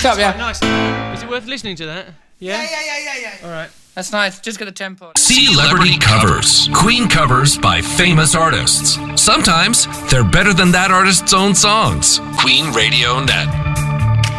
up, yeah. Nice. Is it worth listening to that? Yeah. All right. That's nice. Just get the tempo. Celebrity covers. Queen covers by famous artists. Sometimes they're better than that artist's own songs. Queen Radio Net.